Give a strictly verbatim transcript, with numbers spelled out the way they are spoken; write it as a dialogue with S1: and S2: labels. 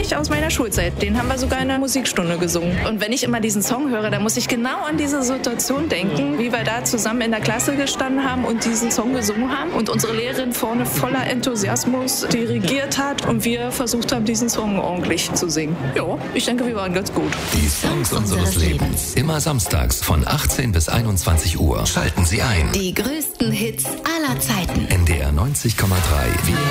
S1: ich aus meiner Schulzeit. Den haben wir sogar in der Musikstunde gesungen. Und wenn ich immer diesen Song höre, dann muss ich genau an diese Situation denken, wie wir da zusammen in der Klasse gestanden haben und diesen Song gesungen haben und unsere Lehrerin vorne voller Enthusiasmus dirigiert hat und wir versucht haben, diesen Song ordentlich zu singen. Ja, ich denke, wir waren ganz gut.
S2: Die Songs unseres Lebens. Immer samstags von achtzehn bis einundzwanzig Uhr. Schalten Sie ein.
S3: Die größten Hits aller Zeiten.
S2: N D R neunzig Komma drei.